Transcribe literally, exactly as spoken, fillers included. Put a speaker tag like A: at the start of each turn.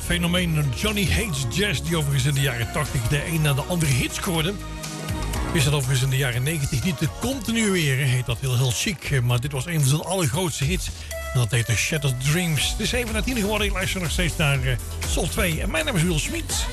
A: fenomeen Johnny Hates Jazz, die overigens in de jaren tachtig de een na de andere hit scoorde. Is dat overigens in de jaren negentig niet te continueren, heet dat heel heel chic. Maar dit was een van zijn allergrootste hits. En dat heette Shattered Dreams. Het is zeven na tien geworden, ik luister nog steeds naar uh, Soul twee. En mijn naam is Will Smit.